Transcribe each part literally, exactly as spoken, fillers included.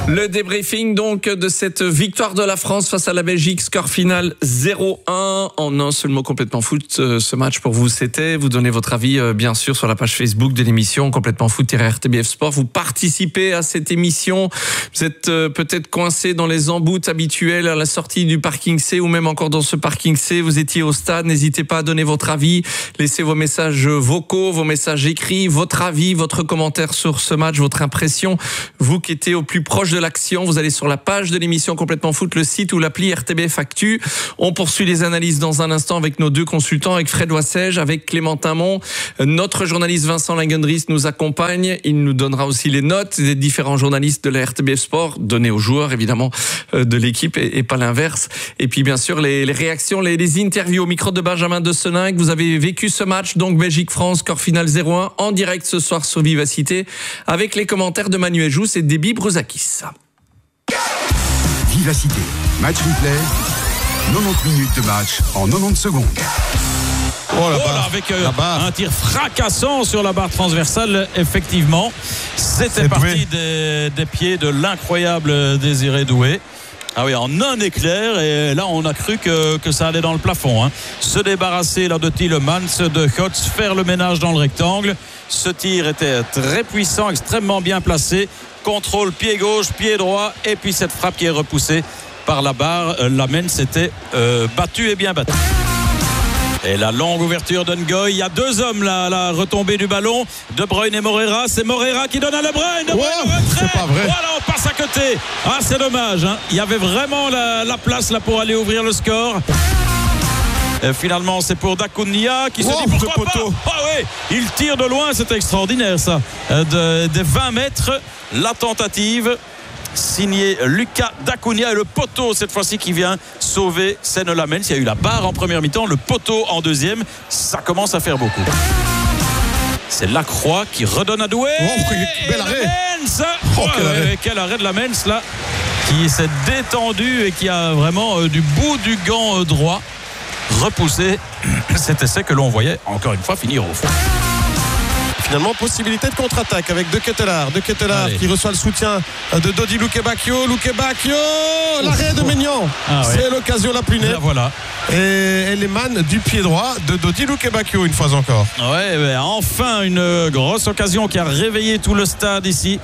Le débriefing donc de cette victoire de la France face à la Belgique, score final zéro un. En un seul mot complètement foot, ce match pour vous c'était, vous donnez votre avis bien sûr sur la page Facebook de l'émission complètement foot-R T B F Sport. Vous participez à cette émission, vous êtes peut-être coincé dans les emboutes habituelles à la sortie du parking C ou même encore dans ce parking C, vous étiez au stade, n'hésitez pas à donner votre avis, laissez vos messages vocaux, vos messages écrits, votre avis, votre commentaire sur ce match, votre impression, vous qui étiez au plus proche de l'action, vous allez sur la page de l'émission Complètement Foot, le site ou l'appli R T B F Actu. On poursuit les analyses dans un instant avec nos deux consultants, avec Fred Wassège, avec Clémentin Mon. Notre journaliste Vincent Langendries nous accompagne. Il nous donnera aussi les notes des différents journalistes de la R T B F Sport, données aux joueurs évidemment de l'équipe et, et pas l'inverse. Et puis bien sûr les, les réactions, les, les interviews au micro de Benjamin de Seninck. Vous avez vécu ce match, donc Belgique-France, score final zéro un, en direct ce soir sur Vivacité, avec les commentaires de Manuel Jousse et Déby Brouzakis. Vivacité, match replay, quatre-vingt-dix minutes de match en quatre-vingt-dix secondes. Oh, la barre. Oh là, avec euh, la un tir fracassant sur la barre transversale, effectivement. C'était C'est parti des, des pieds de l'incroyable Désiré Doué. Ah oui, en un éclair, et là on a cru que, que ça allait dans le plafond. Hein. Se débarrasser là de Tielemans, de Hotz, faire le ménage dans le rectangle. Ce tir était très puissant, extrêmement bien placé. Contrôle pied gauche, pied droit, et puis cette frappe qui est repoussée par la barre. Lamens s'était euh, battu et bien battu. Et la longue ouverture d'Ngoy. Il y a deux hommes là, la retombée du ballon. De Bruyne et Moreira. C'est Moreira qui donne à De Bruyne. De Bruyne wow, c'est pas vrai. Voilà, on passe à côté. Ah, c'est dommage. Hein. Il y avait vraiment la, la place là pour aller ouvrir le score. Et finalement, c'est pour Dacunia qui wow, se dit pourquoi pas. Ah oui, il tire de loin. C'est extraordinaire ça. De, de vingt mètres, la tentative. Signé Lucas Dacunia et le poteau cette fois-ci qui vient sauver Senne Lamens. Il y a eu la barre en première mi-temps, le poteau en deuxième. Ça commence à faire beaucoup. C'est Lacroix qui redonne à Doué. Oh, quel arrêt. Lamens, oh, ouais, quel, ouais, arrêt. quel arrêt de Lamens là, qui s'est détendu et qui a vraiment euh, du bout du gant euh, droit repoussé cet essai que l'on voyait encore une fois finir au fond. Finalement, possibilité de contre-attaque avec De Ketelaar. De Ketelaar qui reçoit le soutien de Dodi Lukebakio. Lukebakio, l'arrêt de Maignan. Ah, ouais. C'est l'occasion la plus nette. Là, voilà. Et elle émane du pied droit de Dodi Lukebakio une fois encore. Ouais, ouais, enfin une grosse occasion qui a réveillé tout le stade ici.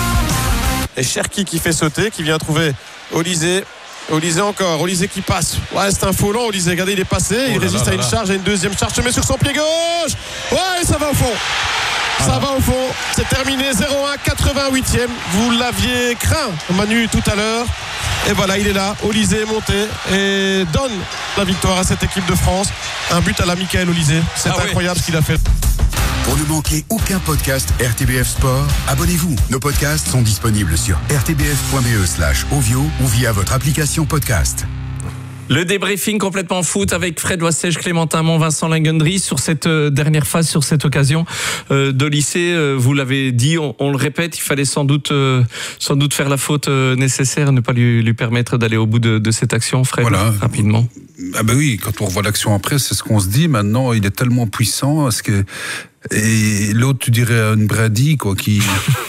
Et Cherki qui fait sauter, qui vient trouver Olysée. Olysée encore, Olysée qui passe. Ouais, c'est un faux long, Olysée. Regardez, il est passé, oh il résiste là là à une là. charge, à une deuxième charge, se met sur son pied gauche. Ouais, ça va au fond. Ça ah va au fond. C'est terminé zéro un, quatre-vingt-huitième. Vous l'aviez craint, Manu, tout à l'heure. Et voilà, il est là. Olysée est monté et donne la victoire à cette équipe de France. Un but à la Michael Olysée. C'est ah incroyable oui. ce qu'il a fait. Pour ne manquer aucun podcast R T B F Sport, abonnez-vous. Nos podcasts sont disponibles sur r t b f point b e slash ovio ou via votre application podcast. Le débriefing complètement foot avec Fred Wassège, Clémentin Mon, Vincent Langendries sur cette dernière phase, sur cette occasion euh, de lycée. Euh, vous l'avez dit, on, on le répète, il fallait sans doute, euh, sans doute faire la faute euh, nécessaire, ne pas lui, lui permettre d'aller au bout de, de cette action. Fred, voilà. Rapidement. Ah ben oui, quand on revoit l'action après, c'est ce qu'on se dit. Maintenant, il est tellement puissant, parce que et l'autre, tu dirais une Brady, quoi, qui.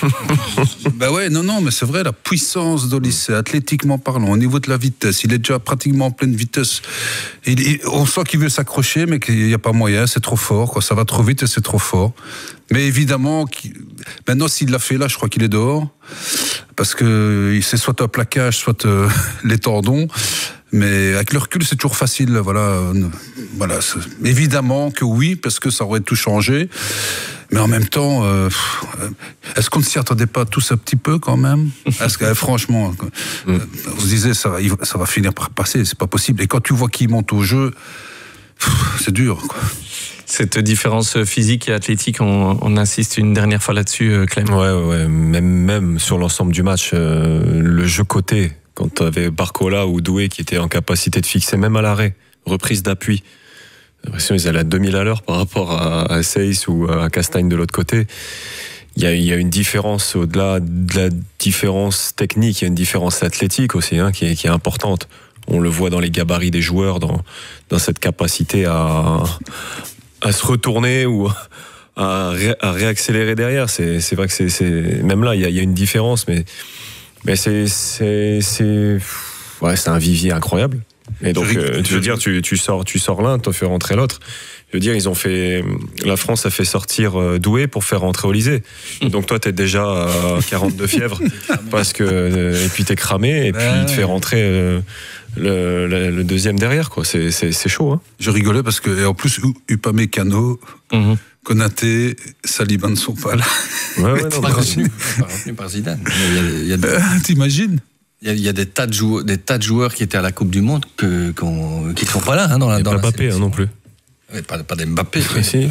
Ben ouais, non, non, mais c'est vrai, la puissance d'Olysée, athlétiquement parlant, au niveau de la vitesse, il est déjà pratiquement en pleine vitesse. Il, il, on sent qu'il veut s'accrocher, mais qu'il n'y a pas moyen, c'est trop fort, quoi, ça va trop vite et c'est trop fort. Mais évidemment, maintenant, s'il l'a fait là, je crois qu'il est dehors, parce que c'est soit un plaquage, soit euh, les tendons. Mais avec le recul, c'est toujours facile. Voilà, voilà. Évidemment que oui, parce que ça aurait tout changé. Mais en même temps, euh, est-ce qu'on ne s'y attendait pas tous un petit peu quand même ? Est-ce que franchement, mm. vous disiez ça, ça va finir par passer, c'est pas possible. Et quand tu vois qu'il monte au jeu, c'est dur, quoi. Cette différence physique et athlétique, on, on insiste une dernière fois là-dessus, Clem. Ouais, ouais, même, même sur l'ensemble du match, euh, le jeu côté. Quand tu avais Barcola ou Doué qui étaient en capacité de fixer, même à l'arrêt, reprise d'appui. J'ai l'impression qu'ils allaient à deux mille à l'heure par rapport à, à Seyss ou à Castagne de l'autre côté. Il y a, il y a une différence, au-delà de la différence technique, il y a une différence athlétique aussi, hein, qui est, qui est importante. On le voit dans les gabarits des joueurs, dans, dans cette capacité à, à se retourner ou à, ré, à réaccélérer derrière. C'est, c'est vrai que c'est, c'est, même là, il y a, il y a une différence, mais Mais c'est, c'est, c'est, ouais, c'est un vivier incroyable. Et donc, je, euh, je veux dire, tu, tu sors, tu sors l'un, t'en fais rentrer l'autre. Je veux dire, ils ont fait, la France a fait sortir Doué pour faire rentrer Olysée. Donc toi, t'es déjà à quarante-deux fièvres parce que, et puis t'es cramé, et puis il te fait rentrer euh, le, le, le deuxième derrière, quoi. C'est, c'est, c'est chaud, hein. Je rigolais parce que, et en plus, Upamecano, mm-hmm. Konaté, Saliba ne sont pas là. Ouais, ouais, non, pas retenu par Zidane. Il y a, il y a des... euh, t'imagines? Il y, a, il y a des tas de joueurs, des tas de joueurs qui étaient à la Coupe du Monde que, qu'on, qui ne sont pas là, hein, dans la, et dans pas la Mbappé, hein, non plus. Ouais, pas, pas d'Mbappé. Si.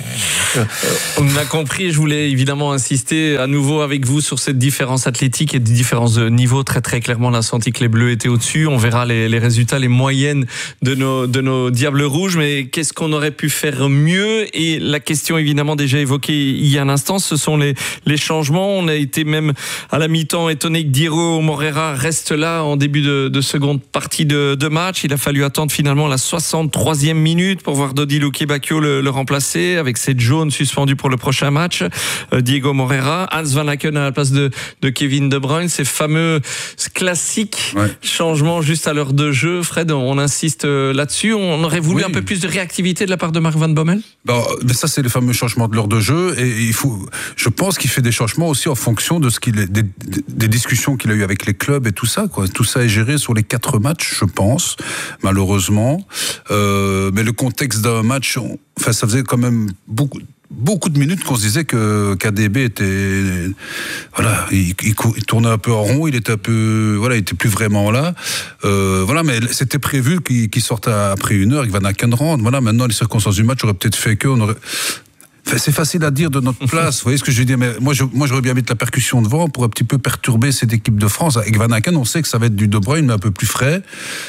On a compris, je voulais évidemment insister à nouveau avec vous sur cette différence athlétique et des différences de niveau. Très très clairement, on a senti que les Bleus étaient au-dessus. On verra les, les résultats, les moyennes de nos, de nos Diables Rouges. Mais qu'est-ce qu'on aurait pu faire mieux? Et la question évidemment déjà évoquée il y a un instant, ce sont les, les changements. On a été même à la mi-temps étonné que Diego Moreira reste là en début de, de seconde partie de, de match. Il a fallu attendre finalement la soixante-troisième minute pour voir Dodi Luque Bacchio le, le remplacer avec cette jaune suspendue pour le prochain match. Euh, Diego Moreira, Hans Van Aken à la place de, de Kevin De Bruyne, ces fameux classiques ouais. changements juste à l'heure de jeu. Fred, on insiste là-dessus. On aurait voulu oui. un peu plus de réactivité de la part de Mark Van Bommel. Bon, mais ça, c'est les fameux changements de l'heure de jeu. Et il faut, je pense qu'il fait des changements aussi en fonction de ce qu'il est, des, des discussions qu'il a eues avec les clubs et tout ça, quoi. Tout ça est géré sur les quatre matchs, je pense, malheureusement. Euh, mais le contexte d'un match, enfin, ça faisait quand même beaucoup, beaucoup de minutes qu'on se disait que K D B était, voilà, il, il, il tournait un peu en rond, il était un peu, voilà, il était plus vraiment là. Euh, voilà, mais c'était prévu qu'il, qu'il sorte après une heure, qu'il va Van Aken rentre. Voilà, maintenant les circonstances du match auraient peut-être fait que on aurait. Enfin, c'est facile à dire de notre place, vous voyez ce que je veux dire, mais moi, je, moi j'aurais bien mis de la percussion devant pour un petit peu perturber cette équipe de France. Avec Van Aken, on sait que ça va être du De Bruyne, mais un peu plus frais.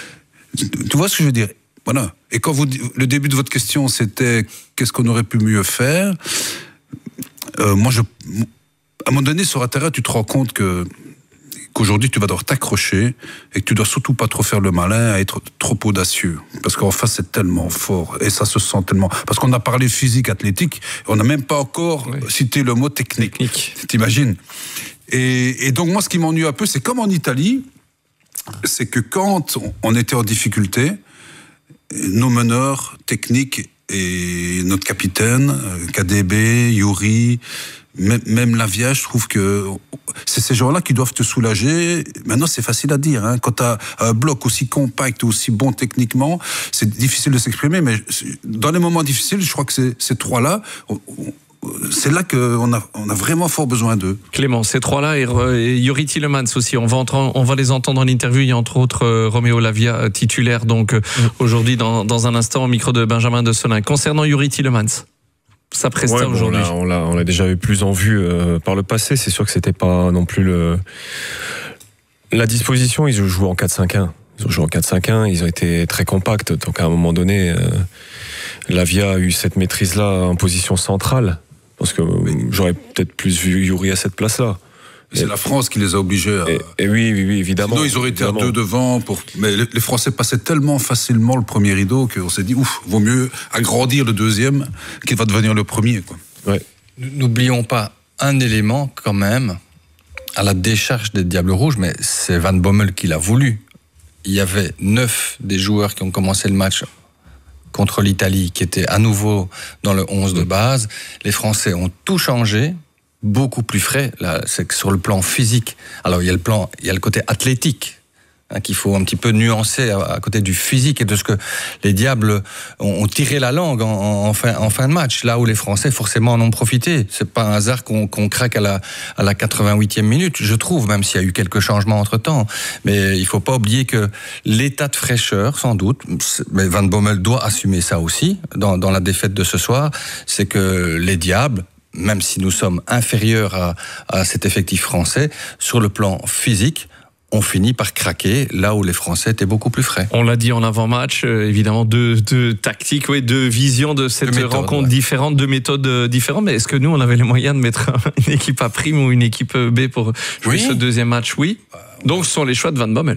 Tu vois ce que je veux dire? Voilà. Et quand vous, le début de votre question, c'était qu'est-ce qu'on aurait pu mieux faire? euh, Moi, je, à un moment donné, sur un terrain, tu te rends compte que qu'aujourd'hui, tu vas devoir t'accrocher et que tu dois surtout pas trop faire le malin, à être trop audacieux. Parce qu'en face, c'est tellement fort et ça se sent tellement. Parce qu'on a parlé physique, athlétique, on n'a même pas encore oui. cité le mot technique. technique. T'imagines? et, et donc, moi, ce qui m'ennuie un peu, c'est comme en Italie, c'est que quand on était en difficulté, nos meneurs techniques et notre capitaine, K D B, Yuri, même, même Lavia, je trouve que c'est ces gens-là qui doivent te soulager. Maintenant, c'est facile à dire, hein. Quand tu as un bloc aussi compact, aussi bon techniquement, c'est difficile de s'exprimer, mais dans les moments difficiles, je crois que ces, ces trois-là, on, on, c'est là qu'on a, on a vraiment fort besoin d'eux. Clément, ces trois-là et, et Yuri Tielemans aussi, on va, entendre, on va les entendre en interview. Il y a entre autres euh, Roméo Lavia, titulaire donc euh, mmh. aujourd'hui dans, dans un instant au micro de Benjamin de Solin. Concernant Yuri Tielemans, sa prestation ouais, bon, aujourd'hui. On l'a, on l'a déjà eu plus en vue euh, par le passé. C'est sûr que c'était pas non plus le... la disposition. Ils ont joué en quatre cinq un. Ils ont joué en quatre cinq un, ils ont été très compacts. Donc à un moment donné, euh, Lavia a eu cette maîtrise-là en position centrale. Parce que oui. j'aurais peut-être plus vu Yuri à cette place-là. C'est et, la France qui les a obligés à... Et, et oui, oui, oui, évidemment. Sinon, ils auraient été évidemment. à deux devant. Pour... Mais les Français passaient tellement facilement le premier rideau qu'on s'est dit, ouf, vaut mieux agrandir le deuxième qui va devenir le premier, quoi. Ouais. N'oublions pas un élément, quand même, à la décharge des Diables Rouges, mais c'est Van Bommel qui l'a voulu. Il y avait neuf des joueurs qui ont commencé le match contre l'Italie, qui était à nouveau dans le onze de base. Les Français ont tout changé, beaucoup plus frais. Là, c'est que sur le plan physique. Alors, il y a le plan, il y a le côté athlétique, hein, qu'il faut un petit peu nuancer à, à côté du physique et de ce que les Diables ont, ont tiré la langue en, en, fin, en fin de match. Là où les Français, forcément, en ont profité. C'est pas un hasard qu'on, qu'on craque à la, à la quatre-vingt-huitième minute, je trouve, même s'il y a eu quelques changements entre-temps. Mais il faut pas oublier que l'état de fraîcheur, sans doute, mais Van Bommel doit assumer ça aussi, dans, dans la défaite de ce soir, c'est que les Diables, même si nous sommes inférieurs à, à cet effectif français, sur le plan physique, on finit par craquer là où les Français étaient beaucoup plus frais. On l'a dit en avant-match, euh, évidemment, deux, deux tactiques, ouais, deux visions de cette méthode, rencontre ouais. différente, deux méthodes différentes. Mais est-ce que nous, on avait les moyens de mettre une équipe A prime ou une équipe B pour jouer oui. ce deuxième match? Oui. Donc, ce sont les choix de Van Bommel.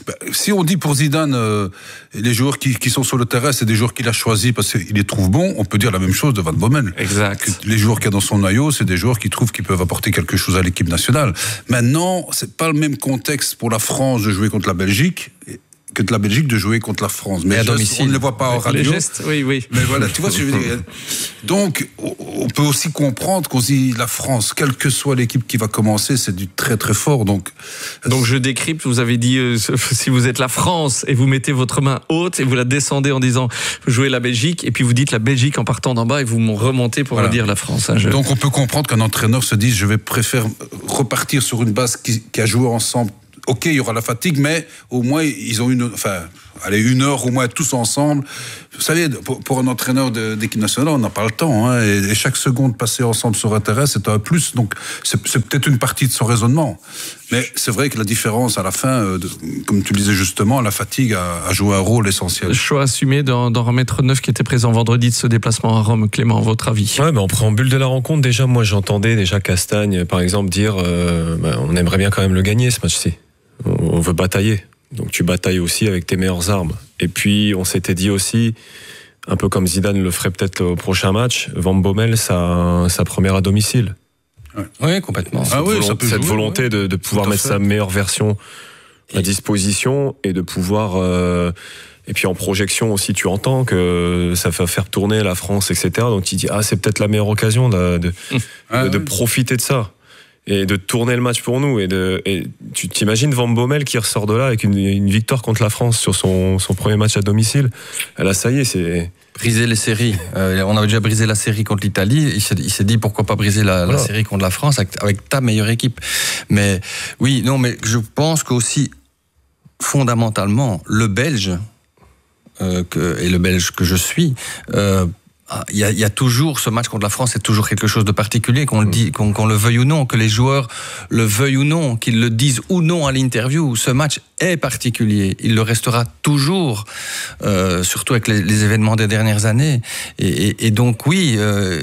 bah, si on dit pour Zidane, euh, les joueurs qui, qui sont sur le terrain, c'est des joueurs qu'il a choisis parce qu'il les trouve bons, on peut dire la même chose de Van Bommel. Exact. Que les joueurs qu'il y a dans son noyau, c'est des joueurs qui trouvent qu'ils peuvent apporter quelque chose à l'équipe nationale. Maintenant, c'est pas le même contexte pour la France de jouer contre la Belgique que de la Belgique de jouer contre la France. Mais à je, domicile. on ne les voit pas en radio. Les gestes, oui, oui. Mais voilà, tu vois ce que je veux dire. Donc, on peut aussi comprendre qu'on se dit la France, quelle que soit l'équipe qui va commencer, c'est du très très fort. Donc, Donc je décrypte, vous avez dit, euh, si vous êtes la France et vous mettez votre main haute et vous la descendez en disant, vous jouez la Belgique, et puis vous dites la Belgique en partant d'en bas et vous me remontez pour voilà. dire la France. Hein, je... Donc on peut comprendre qu'un entraîneur se dise, je vais préférer repartir sur une base qui, qui a joué ensemble. Ok, il y aura la fatigue, mais au moins, ils ont une, enfin, allez, une heure au moins tous ensemble. Vous savez, pour, pour un entraîneur de, d'équipe nationale, on n'a pas le temps, hein, et, et chaque seconde passée ensemble sur un terrain, c'est un plus. Donc, c'est, c'est peut-être une partie de son raisonnement. Mais c'est vrai que la différence à la fin, euh, de, comme tu le disais justement, la fatigue a, a joué un rôle essentiel. Choix assumé d'en, d'en remettre neuf qui était présent vendredi de ce déplacement à Rome. Clément, votre avis? Ouais, bah en préambule de la rencontre, déjà, moi, j'entendais déjà Castagne, par exemple, dire, euh, bah, on aimerait bien quand même le gagner, ce match-ci. On veut batailler. Donc tu batailles aussi avec tes meilleures armes. Et puis on s'était dit aussi, un peu comme Zidane le ferait peut-être au prochain match, Van Bommel, sa, sa première à domicile. Ouais. Oui, complètement. Ah oui, volonté, ça peut cette jouer, volonté ouais. de, de pouvoir mettre fait. sa meilleure version à disposition et de pouvoir... Euh, et puis en projection aussi, tu entends que ça va faire tourner la France, et cetera. Donc tu dis, ah, c'est peut-être la meilleure occasion de, de, ah, de, de oui. profiter de ça. Et de tourner le match pour nous. Et, de, et tu t'imagines Van Bommel qui ressort de là avec une, une victoire contre la France sur son, son premier match à domicile. Là, ça y est, c'est... Briser les séries. Euh, on avait déjà brisé la série contre l'Italie. Il s'est, il s'est dit pourquoi pas briser la, voilà. la série contre la France avec, avec ta meilleure équipe. Mais oui, non, mais je pense qu'aussi, fondamentalement, le Belge, euh, que, et le Belge que je suis, euh, Il y, a, il y a toujours ce match contre la France, c'est toujours quelque chose de particulier, qu'on le dit, qu'on, qu'on le veuille ou non, que les joueurs le veuillent ou non, qu'ils le disent ou non à l'interview. Ce match est particulier, il le restera toujours, euh, surtout avec les, les événements des dernières années. Et, et, et donc oui, euh,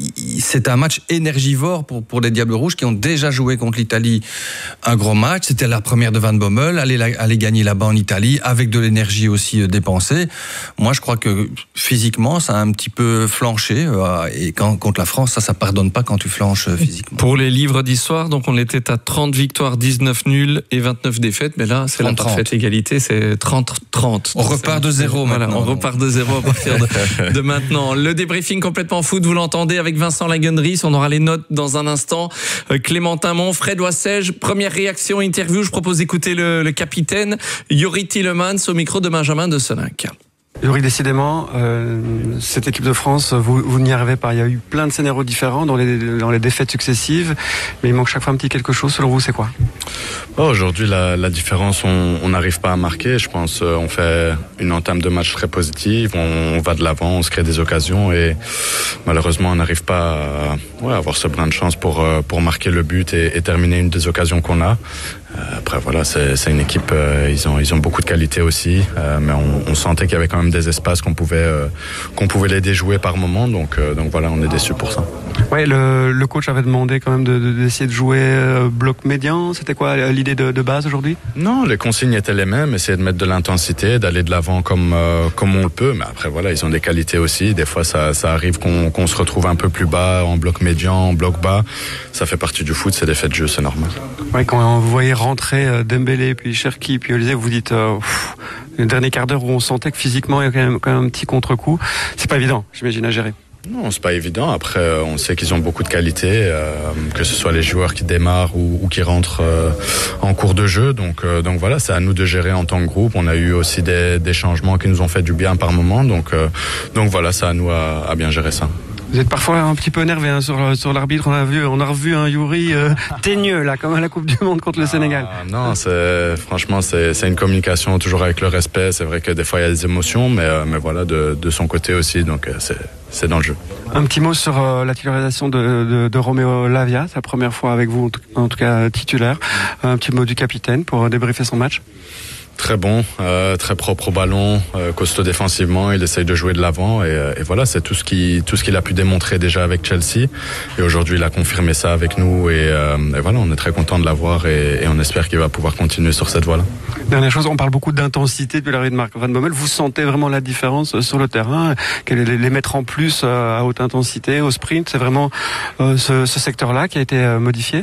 c'est un match énergivore pour, pour les Diables Rouges qui ont déjà joué contre l'Italie un gros match. C'était la première de Van Bommel, aller, aller gagner là-bas en Italie avec de l'énergie aussi dépensée. Moi, je crois que physiquement, ça a un petit peu flanché, euh, et quand, contre la France, ça, ça pardonne pas quand tu flanches euh, physiquement. Pour les livres d'histoire, donc on était à trente victoires, dix-neuf nuls et vingt-neuf défaites, mais là, c'est la parfaite égalité, c'est trente trente. On repart de zéro voilà, maintenant. on repart de zéro à partir de, de maintenant. Le débriefing complètement foot, vous l'entendez avec Vincent Lagenris, on aura les notes dans un instant. Euh, Clémentin Mon, Fred Wassège, première réaction, interview, je propose d'écouter le, le capitaine Youri Tielemans au micro de Benjamin de Sonac. Youri, décidément, euh, cette équipe de France, vous, vous n'y arrivez pas. Il y a eu plein de scénarios différents dans les, dans les défaites successives, mais il manque chaque fois un petit quelque chose. Selon vous, c'est quoi? Oh, aujourd'hui, la, la différence, on n'arrive pas à marquer. Je pense euh, on fait une entame de match très positive, on, on va de l'avant, on se crée des occasions et malheureusement, on n'arrive pas à ouais, avoir ce brin de chance pour, euh, pour marquer le but et, et terminer une des occasions qu'on a. Euh, après, voilà, c'est, c'est une équipe, euh, ils, ont, ils ont beaucoup de qualité aussi, euh, mais on, on sentait qu'il y avait quand même des espaces qu'on pouvait, euh, qu'on pouvait les déjouer par moment, donc, euh, donc voilà, on est déçus pour ça. Ouais, le, le coach avait demandé quand même de, de, d'essayer de jouer euh, bloc médian. C'était quoi l'idée de, de base aujourd'hui? Non, les consignes étaient les mêmes, essayer de mettre de l'intensité, d'aller de l'avant comme, euh, comme on le peut, mais après voilà, ils ont des qualités aussi. Des fois, ça, ça arrive qu'on, qu'on se retrouve un peu plus bas, en bloc médian, en bloc bas. Ça fait partie du foot, c'est des faits de jeu, c'est normal. Ouais, quand vous voyez rentrer euh, Dembélé, puis Cherki, puis Olysée, vous dites euh, pff, le dernier quart d'heure où on sentait que physiquement il y a quand même, quand même un petit contre-coup. C'est pas évident, j'imagine, à gérer. Non, c'est pas évident. Après, on sait qu'ils ont beaucoup de qualités, euh, que ce soit les joueurs qui démarrent ou, ou qui rentrent euh, en cours de jeu. Donc, euh, donc voilà, c'est à nous de gérer en tant que groupe. On a eu aussi des, des changements qui nous ont fait du bien par moment. Donc, euh, donc voilà, c'est à nous à, à bien gérer ça. Vous êtes parfois un petit peu énervé hein, sur, sur l'arbitre. On a vu, on a revu un Youri euh, teigneux là, comme à la Coupe du Monde contre le ah, Sénégal. Non, c'est franchement c'est, c'est une communication toujours avec le respect. C'est vrai que des fois il y a des émotions, mais euh, mais voilà de, de son côté aussi. Donc euh, c'est c'est dans le jeu. Un petit mot sur euh, la titularisation de, de, de Roméo Lavia, c'est la première fois avec vous, en tout, en tout cas titulaire. Un petit mot du capitaine pour débriefer son match. Très bon, euh, très propre au ballon, euh, costaud défensivement, il essaye de jouer de l'avant et, et voilà, c'est tout ce qui, tout ce qu'il a pu démontrer déjà avec Chelsea et aujourd'hui il a confirmé ça avec nous et, euh, et voilà, on est très content de l'avoir et, et on espère qu'il va pouvoir continuer sur cette voie-là. Dernière chose, on parle beaucoup d'intensité depuis l'arrivée de Marc Van Bommel, vous sentez vraiment la différence sur le terrain, les mettre en plus à haute intensité, au sprint, c'est vraiment euh, ce, ce secteur-là qui a été modifié?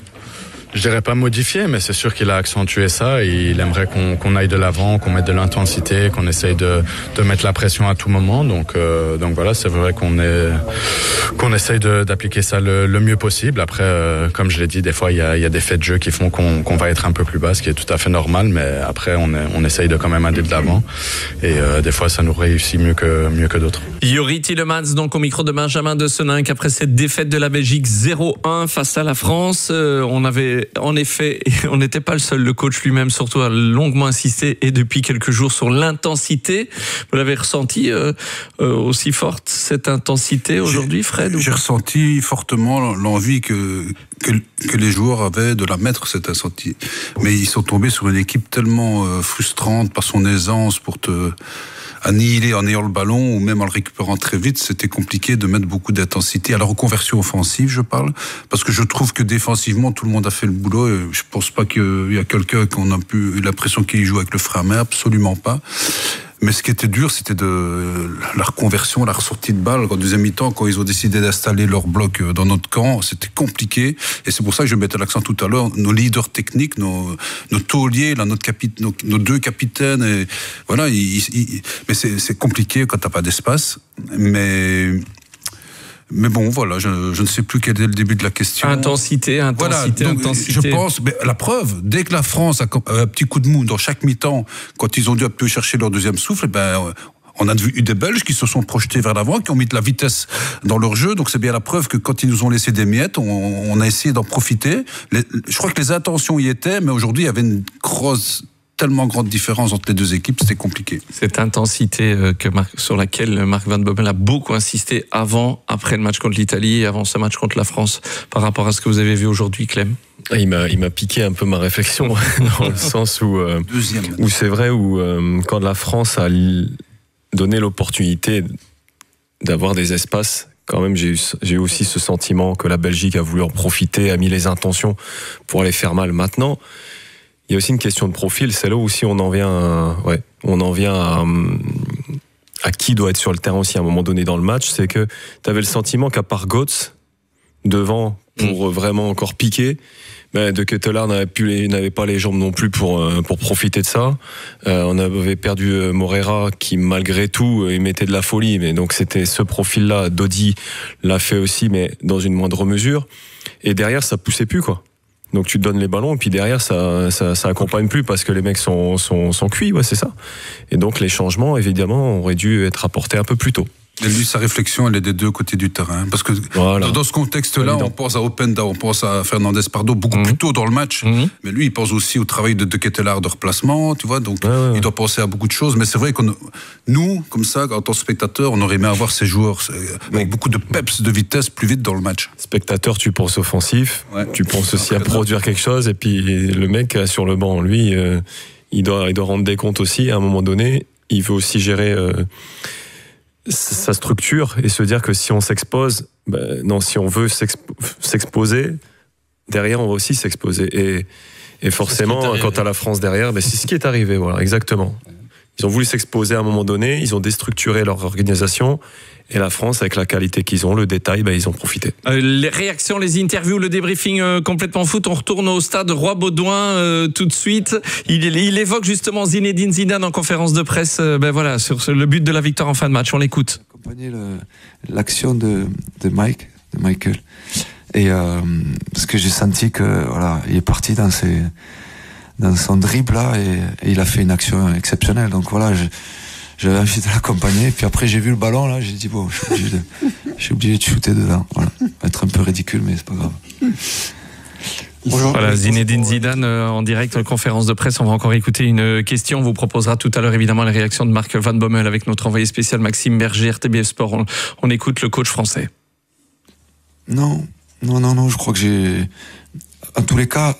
Je dirais pas modifié, mais c'est sûr qu'il a accentué ça et il aimerait qu'on, qu'on aille de l'avant, qu'on mette de l'intensité, qu'on essaye de, de mettre la pression à tout moment. Donc, euh, donc voilà, c'est vrai qu'on est, qu'on essaye de, d'appliquer ça le, le mieux possible. Après, euh, comme je l'ai dit, des fois il y a, il y a des faits de jeu qui font qu'on, qu'on va être un peu plus bas, ce qui est tout à fait normal. Mais après, on, est, on essaye de quand même aller de l'avant et euh, des fois ça nous réussit mieux que mieux que d'autres. Yuri Tielemans, donc au micro de Benjamin de Seninck après cette défaite de la Belgique zéro un face à la France. Euh, on avait En effet, on n'était pas le seul. Le coach lui-même, surtout, a longuement insisté et depuis quelques jours sur l'intensité. Vous l'avez ressenti euh, euh, aussi forte, cette intensité aujourd'hui, Fred? J'ai, j'ai ressenti fortement l'envie que, que, que les joueurs avaient de la mettre, cette intensité. Mais ils sont tombés sur une équipe tellement euh, frustrante par son aisance pour te annihiler en ayant le ballon ou même en le récupérant très vite. C'était compliqué de mettre beaucoup d'intensité à la reconversion offensive, je parle, parce que je trouve que défensivement tout le monde a fait le boulot et je pense pas qu'il y a quelqu'un qu'on a pu l'impression qu'il joue avec le frein à main, absolument pas. Mais ce qui était dur, c'était de la reconversion, la ressortie de balle. En deuxième mi-temps, quand ils ont décidé d'installer leur bloc dans notre camp, c'était compliqué. Et c'est pour ça que je mettais l'accent tout à l'heure. Nos leaders techniques, nos, nos tauliers, là, notre capi, nos, nos deux capitaines, et voilà. Ils, ils, mais c'est, c'est compliqué quand t'as pas d'espace. Mais Mais bon, voilà, je, je ne sais plus quel est le début de la question. Intensité, intensité, voilà, donc, intensité. Je pense, mais la preuve, dès que la France a un petit coup de mou dans chaque mi-temps, quand ils ont dû un peu chercher leur deuxième souffle, ben, on a vu des Belges qui se sont projetés vers l'avant, qui ont mis de la vitesse dans leur jeu. Donc c'est bien la preuve que quand ils nous ont laissé des miettes, on, on a essayé d'en profiter. Les, je crois que les intentions y étaient, mais aujourd'hui, il y avait une grosse... tellement grande différence entre les deux équipes, c'était compliqué. Cette intensité que Marc, sur laquelle Marc Van Bommel a beaucoup insisté avant, après le match contre l'Italie et avant ce match contre la France, par rapport à ce que vous avez vu aujourd'hui, Clem. Il m'a, il m'a piqué un peu ma réflexion, dans le sens où, euh, Deuxième. où c'est vrai, où euh, quand la France a donné l'opportunité d'avoir des espaces, quand même, j'ai eu, j'ai eu aussi ce sentiment que la Belgique a voulu en profiter, a mis les intentions pour aller faire mal. Maintenant, il y a aussi une question de profil, c'est là où aussi on en vient à, ouais, on en vient à, à qui doit être sur le terrain aussi à un moment donné dans le match, c'est que tu avais le sentiment qu'à part Götze, devant, pour mmh. vraiment encore piquer, ben De Ketelaere n'avait, plus les, n'avait pas les jambes non plus pour, pour profiter de ça. Euh, on avait perdu Moreira qui, malgré tout, il mettait de la folie. Mais donc c'était ce profil-là. Dodi l'a fait aussi, mais dans une moindre mesure. Et derrière, ça poussait plus, quoi. Donc tu te donnes les ballons et puis derrière ça, ça, ça accompagne plus parce que les mecs sont, sont, sont cuits, ouais, c'est ça. Et donc les changements, évidemment, auraient dû être apportés un peu plus tôt. Et lui, sa réflexion, elle est des deux côtés du terrain. Parce que voilà. Dans ce contexte-là, on pense à Openda, on pense à Fernandez Pardo beaucoup mmh. plus tôt dans le match. Mmh. Mais lui, il pense aussi au travail de De Ketelaere de replacement, tu vois. Donc, ouais, ouais, il doit penser à beaucoup de choses. Mais c'est vrai que nous, comme ça, en tant que spectateurs, on aurait aimé avoir ces joueurs avec beaucoup de peps, de vitesse, plus vite dans le match. Spectateur, tu penses offensif, ouais. tu penses aussi à produire quelque chose. Et puis, le mec sur le banc, lui, euh, il, doit, il doit rendre des comptes aussi à un moment donné. Il veut aussi gérer... Euh, sa structure et se dire que si on s'expose, ben non, si on veut s'expo- s'exposer, derrière on va aussi s'exposer. Et, et forcément, quand t'as la France derrière, ben c'est ce qui est arrivé, voilà, exactement. Ils ont voulu s'exposer à un moment donné, ils ont déstructuré leur organisation, et la France, avec la qualité qu'ils ont, le détail, ben ils ont profité. Euh, les réactions, les interviews, le débriefing euh, complètement foot. On retourne au stade Roi-Baudouin euh, tout de suite. Il, il évoque justement Zinedine Zidane en conférence de presse, euh, ben voilà, sur le but de la victoire en fin de match. On l'écoute. Accompagner le, l'action de, de Mike, de Michael, et euh, parce que j'ai senti que voilà, il est parti dans ses dans son dribble là et, et il a fait une action exceptionnelle. Donc voilà, je, j'avais envie de l'accompagner. Puis après j'ai vu le ballon là, j'ai dit bon, je suis obligé de, je suis obligé de shooter dedans. Voilà, être un peu ridicule, mais c'est pas grave. Bonjour. Voilà, Zinedine Zidane euh, en direct, conférence de presse. On va encore écouter une question. On vous proposera tout à l'heure évidemment les réactions de Marc Van Bommel avec notre envoyé spécial Maxime Berger, R T B F Sport. On, on écoute le coach français. Non, non, non, non. Je crois que j'ai, en tous les cas,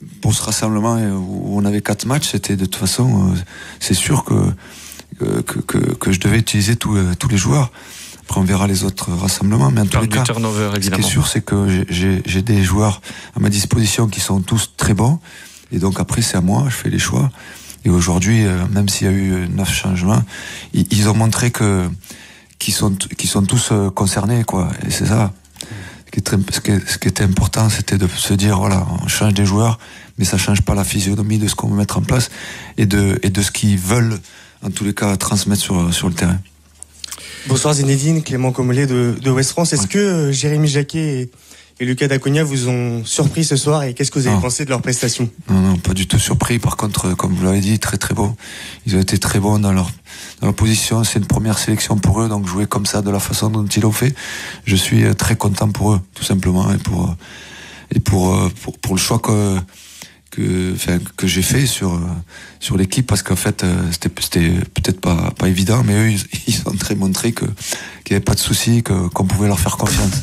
pour ce rassemblement où on avait quatre matchs, c'était de toute façon, euh, c'est sûr que que, que que je devais utiliser tous tous les joueurs. Après, on verra les autres rassemblements, mais en tous les cas, turnover, ce qui est sûr, c'est que j'ai, j'ai, j'ai des joueurs à ma disposition qui sont tous très bons, et donc après, c'est à moi, je fais les choix. Et aujourd'hui, euh, même s'il y a eu neuf changements, ils, ils ont montré que qu'ils sont qu'ils sont tous euh, concernés, quoi. Et c'est ça. Ce qui, est très, ce, qui est, ce qui était important, c'était de se dire, voilà, on change des joueurs, mais ça change pas la physionomie de ce qu'on veut mettre en place et de et de ce qu'ils veulent, en tous les cas, transmettre sur sur le terrain. Bonsoir Zinedine, Clément Comollet de, de Ouest France. Est-ce ouais. que euh, Jérémy Jacquet et, et Lucas Daconia vous ont surpris ce soir et qu'est-ce que vous avez non. pensé de leur prestation ? Non, non, pas du tout surpris. Par contre, comme vous l'avez dit, très très bon. Ils ont été très bons dans leur, dans leur position. C'est une première sélection pour eux, donc jouer comme ça, de la façon dont ils l'ont fait, je suis très content pour eux, tout simplement, et pour, et pour, pour, pour le choix que... que enfin que j'ai fait sur sur l'équipe, parce qu'en fait c'était c'était peut-être pas pas évident, mais eux ils, ils ont très montré que qu'il n'y avait pas de souci, que qu'on pouvait leur faire confiance.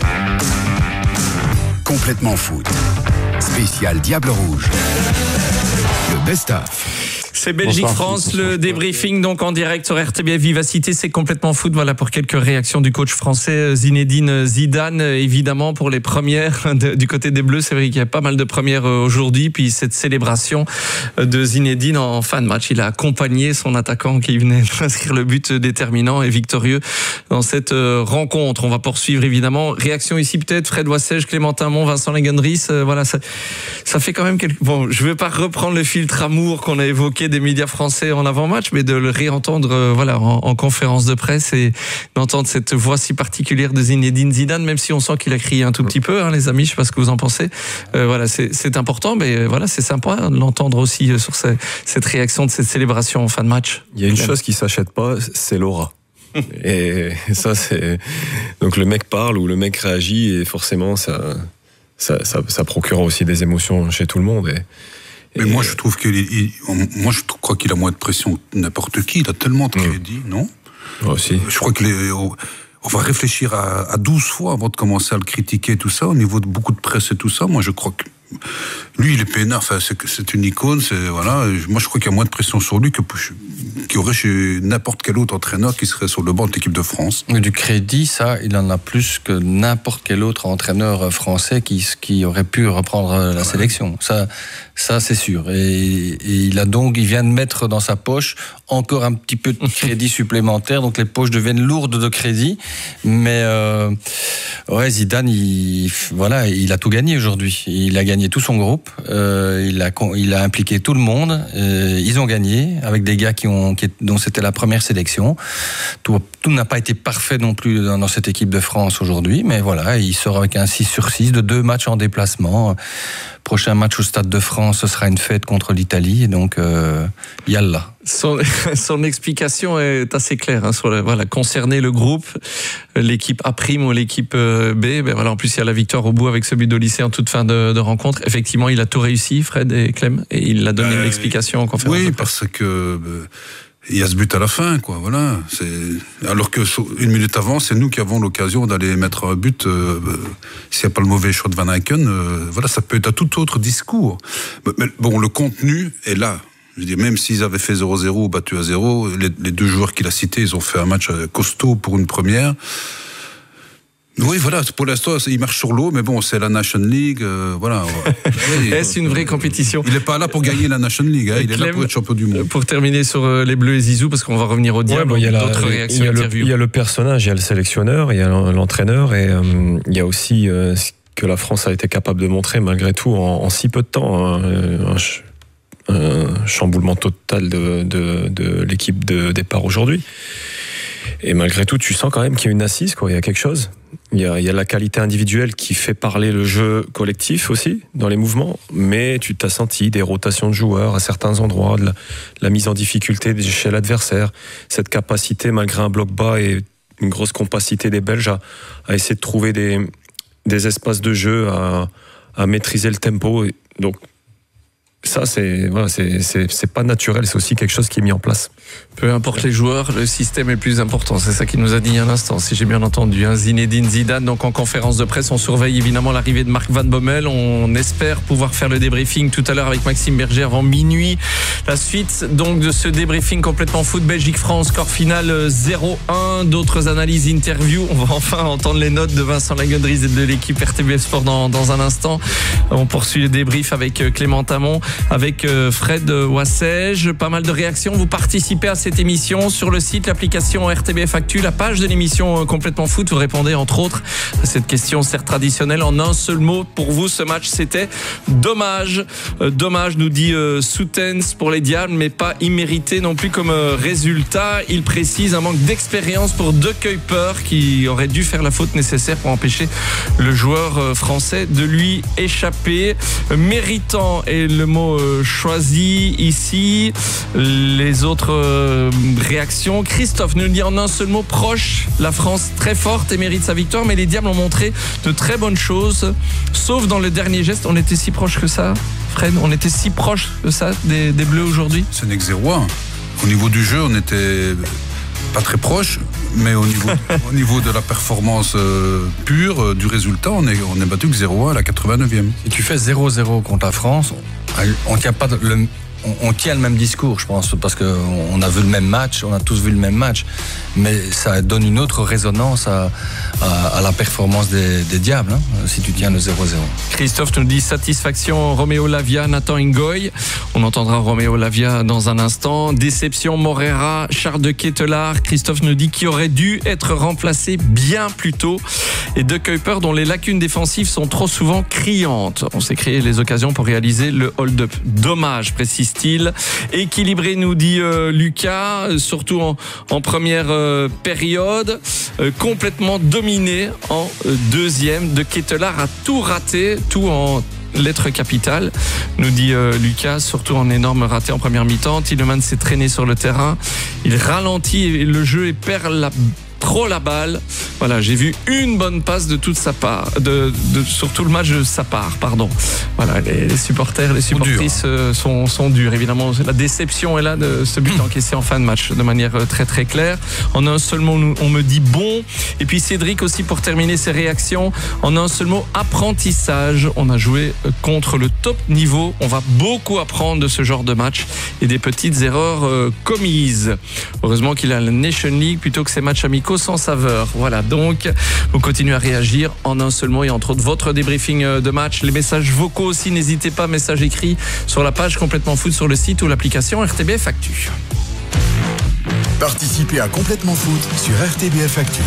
Complètement foot. Spécial Diable Rouge. Le best-of. C'est Belgique-France, le débriefing donc en direct sur R T B F Vivacité, c'est complètement foot. Voilà pour quelques réactions du coach français Zinedine Zidane. Évidemment pour les premières de, du côté des Bleus, c'est vrai qu'il y a pas mal de premières aujourd'hui. Puis cette célébration de Zinedine en fin de match, il a accompagné son attaquant qui venait d'inscrire le but déterminant et victorieux dans cette rencontre. On va poursuivre évidemment. Réaction ici peut-être Fred Wassège, Clémentin Mont, Vincent Legandris. Voilà, ça, ça fait quand même quelque... Bon, je ne vais pas reprendre le filtre amour qu'on a évoqué des médias français en avant-match, mais de le réentendre euh, voilà, en, en conférence de presse et d'entendre cette voix si particulière de Zinedine Zidane, même si on sent qu'il a crié un tout petit peu, hein, les amis, je sais pas ce que vous en pensez. Euh, voilà, c'est, c'est important, mais euh, voilà, c'est sympa de l'entendre aussi euh, sur ce, cette réaction de cette célébration en fin de match. Il y a une chose qui s'achète pas, c'est l'aura. Et ça, c'est... Donc le mec parle ou le mec réagit et forcément, ça, ça, ça, ça procure aussi des émotions chez tout le monde. Et... Mais et moi, je trouve qu'il, il, moi, je crois qu'il a moins de pression que n'importe qui. Il a tellement de crédit, mmh. non ? Moi aussi. Je crois que les, on, on va réfléchir à, à douze fois avant de commencer à le critiquer, tout ça, au niveau de beaucoup de presse et tout ça. Moi, je crois que lui, il est peinard. Enfin, c'est, c'est une icône. C'est, voilà. Moi, je crois qu'il y a moins de pression sur lui que qu'il y aurait chez n'importe quel autre entraîneur qui serait sur le banc de l'équipe de France. Mais du crédit, ça, il en a plus que n'importe quel autre entraîneur français qui, qui aurait pu reprendre la ouais. sélection. Ça, ça, c'est sûr. Et, et il a donc, il vient de mettre dans sa poche encore un petit peu de crédit supplémentaire. Donc les poches deviennent lourdes de crédit. Mais euh, ouais, Zidane, il, voilà, il a tout gagné aujourd'hui. Il a gagné tout son groupe. Euh, il a, il a impliqué tout le monde. Euh, ils ont gagné avec des gars qui ont, qui, dont c'était la première sélection. Tout, tout n'a pas été parfait non plus dans, dans cette équipe de France aujourd'hui, mais voilà, il sort avec un six sur six de deux matchs en déplacement. Prochain match au Stade de France, ce sera une fête contre l'Italie, donc euh, yallah. Son, son explication est assez claire, hein, sur le, voilà, concerner le groupe, l'équipe A' ou l'équipe B. Ben voilà, en plus, il y a la victoire au bout avec ce but de lycée en toute fin de, de rencontre. Effectivement, il a tout réussi, Fred et Clem, et il a donné euh, l'explication en conférence. Oui, parce que euh, il y a ce but à la fin, quoi. Voilà. C'est... Alors que une minute avant, c'est nous qui avons l'occasion d'aller mettre un but. Euh, s'il n'y a pas le mauvais choix de Van Aken, euh, voilà, ça peut être un tout autre discours. Mais bon, le contenu est là. Je veux dire, même s'ils avaient fait zéro zéro ou battu à zéro, les, les deux joueurs qu'il a cités, ils ont fait un match costaud pour une première. Oui, voilà, pour l'instant, il marche sur l'eau, mais bon, c'est la Nation League, euh, voilà. Oui, est-ce une vraie compétition ? Il n'est pas là pour gagner la Nation League, hein, il Clem, est là pour être champion du monde. Pour terminer sur les Bleus et Zizou, parce qu'on va revenir au diable, ouais, bon, il y a d'autres la, réactions, il y a interviews. Le, il y a le personnage, il y a le sélectionneur, il y a l'entraîneur, et euh, il y a aussi euh, ce que la France a été capable de montrer, malgré tout, en, en si peu de temps. Hein, un, un chamboulement total de, de, de l'équipe de départ aujourd'hui. Et malgré tout, tu sens quand même qu'il y a une assise, quoi. Il y a quelque chose. Il y a, il y a la qualité individuelle qui fait parler le jeu collectif aussi, dans les mouvements. Mais tu t'as senti des rotations de joueurs à certains endroits, de la, de la mise en difficulté chez l'adversaire. Cette capacité, malgré un bloc bas et une grosse compacité des Belges, à, à essayer de trouver des, des espaces de jeu, à, à maîtriser le tempo. Donc, Ça, c'est, voilà, c'est, c'est, c'est pas naturel, c'est aussi quelque chose qui est mis en place. Peu importe les joueurs, le système est le plus important. C'est ça qu'il nous a dit il y a un instant, si j'ai bien entendu. Hein. Zinedine Zidane, donc en conférence de presse, on surveille évidemment l'arrivée de Marc Van Bommel. On espère pouvoir faire le débriefing tout à l'heure avec Maxime Berger avant minuit. La suite donc de ce débriefing complètement foot, Belgique-France, score final zéro un. D'autres analyses, interviews. On va enfin entendre les notes de Vincent Lagodry et de l'équipe R T B F Sport dans, dans un instant. On poursuit le débrief avec Clément Tamon, avec Fred Wassège. Pas mal de réactions. Vous participez à cette émission sur le site, l'application R T B F Actu, la page de l'émission Complètement Foot. Vous répondez entre autres à cette question certes traditionnelle en un seul mot. Pour vous, ce match, c'était dommage. Euh, dommage, nous dit euh, Soutens pour les Diables, mais pas immérité non plus comme euh, résultat. Il précise un manque d'expérience pour De Kuyper qui aurait dû faire la faute nécessaire pour empêcher le joueur euh, français de lui échapper. Euh, méritant est le mot euh, choisi ici. Les autres euh, réactions. Christophe nous dit en un seul mot, proche. La France très forte et mérite sa victoire, mais les Diables ont montré de très bonnes choses, sauf dans le dernier geste. On était si proche que ça, Fred, on était si proche de ça des, des Bleus aujourd'hui. Ce n'est que zéro un. Au niveau du jeu, on était pas très proche, mais au niveau, au niveau de la performance euh, pure, euh, du résultat, on est, on est battu que zéro un à la quatre-vingt-neuvième. Si tu fais zéro zéro contre la France, on tient pas le On, on tient le même discours, je pense, parce qu'on a vu le même match, on a tous vu le même match, mais ça donne une autre résonance à, à, à la performance des, des Diables, hein, si tu tiens le zéro zéro. Christophe nous dit satisfaction, Roméo Lavia, Nathan Ngoy. On entendra Roméo Lavia dans un instant. Déception, Morera, Charles de Ketelaar. Christophe nous dit qu'il aurait dû être remplacé bien plus tôt. Et De Kuyper, dont les lacunes défensives sont trop souvent criantes. On s'est créé les occasions pour réaliser le hold-up. Dommage, précise-t-il. Équilibré, nous dit euh, Lucas, surtout en, en première euh, période. Euh, complètement dominé en euh, deuxième. De Ketelaar a tout raté, tout en lettres capitales, nous dit euh, Lucas, surtout en énorme raté en première mi-temps. Tielemans s'est traîné sur le terrain. Il ralentit le jeu et perd la trop la balle. Voilà, j'ai vu une bonne passe de toute sa part, de, de sur tout le match de sa part, pardon. Voilà, les, les supporters, les supportrices euh, sont, sont durs. Évidemment, la déception est là de ce but encaissé en fin de match, de manière très très claire. En un seul mot, on me dit bon. Et puis Cédric aussi pour terminer ses réactions. En un seul mot, apprentissage. On a joué contre le top niveau. On va beaucoup apprendre de ce genre de match et des petites erreurs euh, commises. Heureusement qu'il a la Nation League plutôt que ces matchs amicaux sans saveur. Voilà, donc vous continuez à réagir en un seul mot et entre autres votre débriefing de match, les messages vocaux aussi, n'hésitez pas, messages écrits sur la page Complètement Foot sur le site ou l'application R T B F Actu. Participez à Complètement Foot sur R T B F Actu.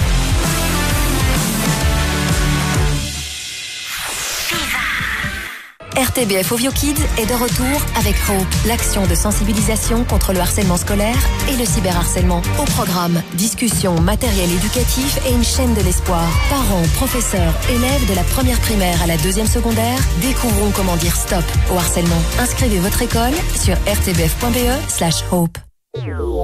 R T B F Ovio Kids est de retour avec Hope, l'action de sensibilisation contre le harcèlement scolaire et le cyberharcèlement. Au programme, discussion, matériel éducatif et une chaîne de l'espoir. Parents, professeurs, élèves de la première primaire à la deuxième secondaire, découvrons comment dire stop au harcèlement. Inscrivez votre école sur r t b f point b e slash hope.